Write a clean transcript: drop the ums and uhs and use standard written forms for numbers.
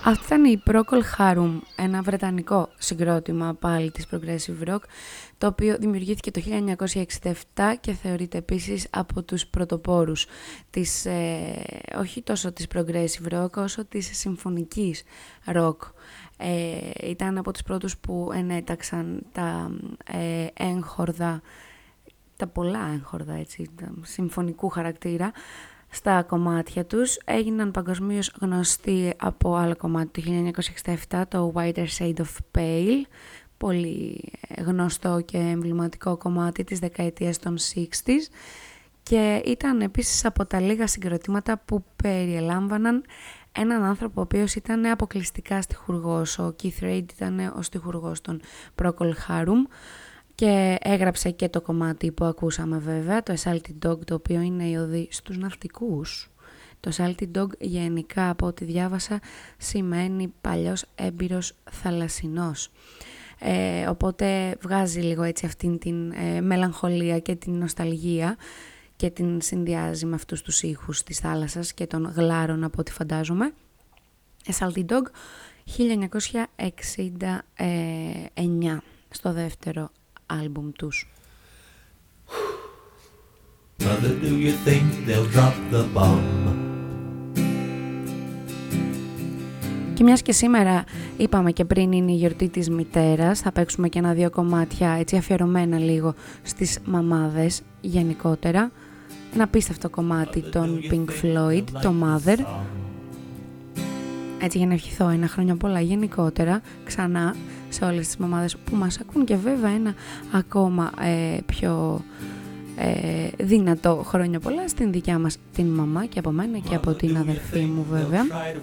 Αυτό ήταν η Procol Harum, ένα βρετανικό συγκρότημα πάλι της Progressive Rock, το οποίο δημιουργήθηκε το 1967 και θεωρείται επίσης από τους πρωτοπόρους της, όχι τόσο της Progressive Rock, όσο της συμφωνικής rock. Ήταν από τους πρώτους που ενέταξαν τα έγχορδα, τα πολλά έγχορδα, έτσι, τα συμφωνικού χαρακτήρα, στα κομμάτια τους. Έγιναν παγκοσμίως γνωστοί από άλλο κομμάτι του 1967, το Whiter Shade of Pale, πολύ γνωστό και εμβληματικό κομμάτι της δεκαετίας των 60s, και ήταν επίσης από τα λίγα συγκροτήματα που περιελάμβαναν έναν άνθρωπο ο οποίος ήταν αποκλειστικά στιχουργός. Ο Keith Reid ήταν ο στιχουργός των Procol Harum και έγραψε και το κομμάτι που ακούσαμε βέβαια, το Salty Dog, το οποίο είναι η οδή στους ναυτικούς. Το Salty Dog γενικά από ό,τι διάβασα σημαίνει παλιός έμπειρος θαλασσινός. Οπότε βγάζει λίγο έτσι αυτήν την μελαγχολία και την νοσταλγία και την συνδυάζει με αυτούς τους ήχους της θάλασσας και των γλάρων από ό,τι φαντάζομαι. Salty Dog 1969 στο δεύτερο άλμπουμ τους. Mother, do you think they'll drop the bomb? Και μιας και σήμερα είπαμε και πριν είναι η γιορτή της μητέρας, θα παίξουμε και ένα-δύο κομμάτια έτσι αφιερωμένα λίγο στις μαμάδες γενικότερα. Ένα απίστευτο κομμάτι των Pink Floyd, το Mother. Έτσι για να ευχηθώ ένα χρόνια πολλά γενικότερα ξανά σε όλες τις μαμάδες που μας ακούν και βέβαια ένα ακόμα πιο δυνατό χρόνια πολλά στην δικιά μας την μαμά και από μένα και από την αδερφή μου βέβαια.